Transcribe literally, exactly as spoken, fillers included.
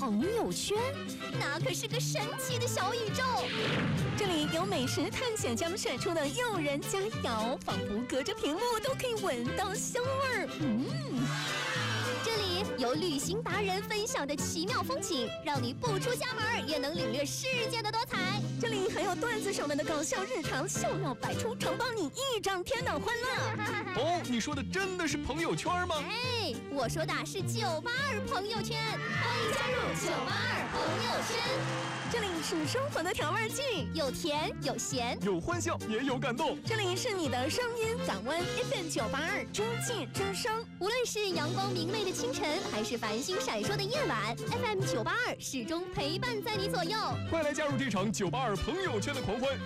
朋友圈，那可是个神奇的小宇宙。这里有美食探险家们晒出的诱人佳肴，仿佛隔着屏幕都可以闻到香味儿。嗯，这里有旅行达人分享的奇妙风景，让你不出家门也能领略世界的多彩。这里还有段子手们的搞笑日常，笑料百出，承包你一整天的欢乐。 哦，你说的真的是朋友圈吗？ 哎，我说的是九八二朋友圈，欢迎加入九八二朋友圈。这里是生活的调味剂，有甜有咸， 有欢笑也有感动。 这里是你的声音港湾 F M 九八二洲际之声。无论是阳光明媚的清晨，还是繁星闪烁的夜晚 ，F M 九八二始终陪伴在你左右。 快来加入这场九八二朋友圈的狂欢！